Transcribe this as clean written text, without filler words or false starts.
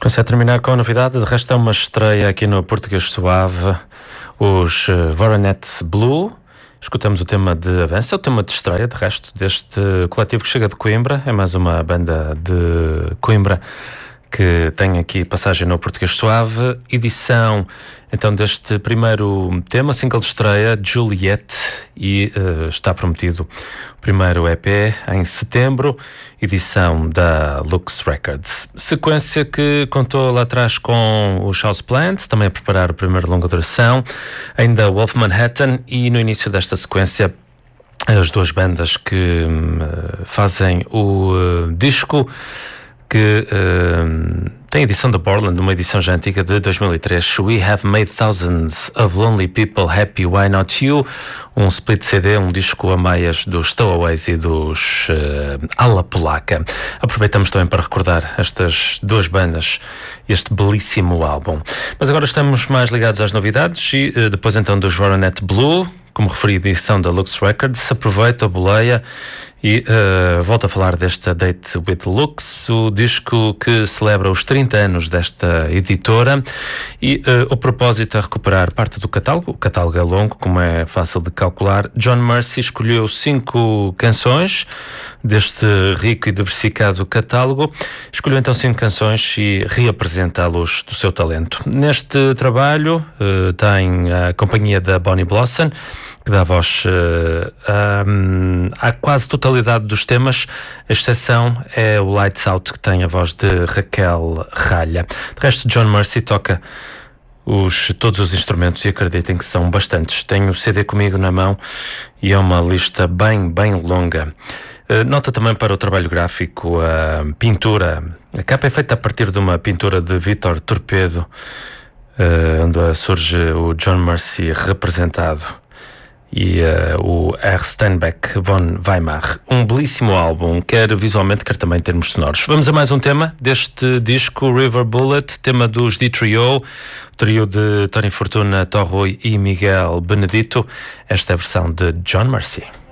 Sequência a terminar com a novidade, de resto é uma estreia aqui no Português Suave, os Voronet Blue. Escutamos o tema de avanço, é o tema de estreia, de resto, deste coletivo que chega de Coimbra. É mais uma banda de Coimbra que tem aqui passagem no Português Suave. Edição, então, deste primeiro tema, single de estreia, Juliette, e está prometido o primeiro EP em setembro, edição da Lux Records. Sequência que contou lá atrás com os Houseplants, também a preparar o primeiro longa duração, ainda Wolf Manhattan, e no início desta sequência as duas bandas que fazem o disco que tem edição da Borland, uma edição já antiga de 2003, We Have Made Thousands of Lonely People Happy, Why Not You? Um split CD, um disco a meias dos Stowaways e dos Ala Polaca. Aproveitamos também para recordar estas duas bandas, este belíssimo álbum. Mas agora estamos mais ligados às novidades e depois então dos Voronet Blue, como referi, edição da Lux Records. Aproveita, boleia e volto a falar desta Date with Lux, o disco que celebra os 30 anos desta editora, e o propósito é recuperar parte do catálogo. O catálogo é longo, como é fácil de calcular. John Mercy escolheu 5 canções deste rico e diversificado catálogo. Escolheu então 5 canções e reapresenta à luz do seu talento. Neste trabalho tem a companhia da Bonnie Blossom, que dá voz à quase totalidade dos temas. A exceção é o Lights Out, que tem a voz de Raquel Ralha. De resto, John Mercy toca todos os instrumentos e acreditem que são bastantes. Tenho o CD comigo na mão e é uma lista bem longa. Nota também para o trabalho gráfico, a pintura. A capa é feita a partir de uma pintura de Vítor Torpedo, onde surge o John Mercy representado, e o R. Steinbeck von Weimar. Um belíssimo álbum, quer visualmente, quer também em termos sonoros. Vamos a mais um tema deste disco, River Bullet, tema dos D-Trio, o trio de Tony Fortuna, Torroy e Miguel Benedito. Esta é a versão de John Mercy.